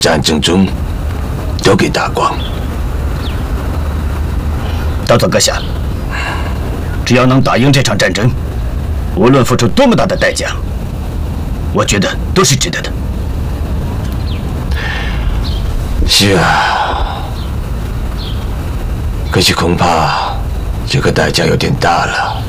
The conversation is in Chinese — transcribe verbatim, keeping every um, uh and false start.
战争中都给打光。 道泽阁下，只要能打赢这场战争，无论付出多么大的代价，我觉得都是值得的。 是啊，可是恐怕这个代价有点大了。